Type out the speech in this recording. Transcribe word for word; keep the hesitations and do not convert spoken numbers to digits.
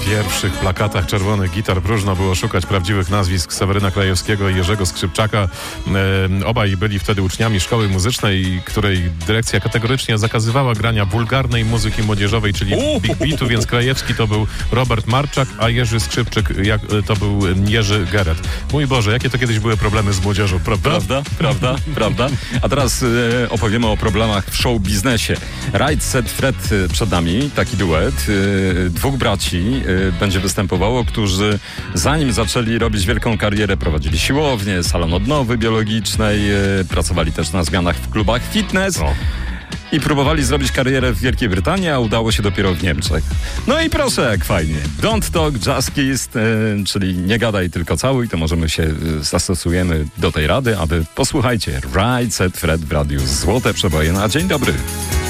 pierwszych plakatach czerwonych gitar próżno było szukać prawdziwych nazwisk Seweryna Krajewskiego i Jerzego Skrzypczaka. E, obaj byli wtedy uczniami szkoły muzycznej, której dyrekcja kategorycznie zakazywała grania wulgarnej muzyki młodzieżowej, czyli big beatu, więc Krajewski to był Robert Marczak, a Jerzy Skrzypczyk jak, to był Jerzy Geret. Mój Boże, jakie to kiedyś były problemy z młodzieżą, prawda? Prawda, prawda, prawda. A teraz e, opowiemy o problemach w show biznesie. Right Set Fred przed nami, taki duet. E, dwóch braci e, będzie występowało, którzy zanim zaczęli robić wielką karierę, prowadzili siłownię, salon odnowy biologicznej, e, pracowali też na zmianach w klubach fitness. O. I próbowali zrobić karierę w Wielkiej Brytanii, a udało się dopiero w Niemczech. No i proszę, jak fajnie. Don't talk, just kiss, e, czyli nie gadaj, tylko całuj. To możemy się e, zastosujemy do tej rady, aby posłuchajcie. Right Set Fred w radiu. Złote przeboje na dzień dobry.